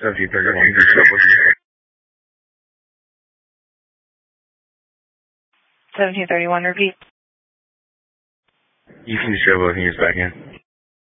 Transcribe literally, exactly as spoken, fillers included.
seventeen thirty-one, can you share with me? seventeen thirty-one, repeat. You can share with me a second.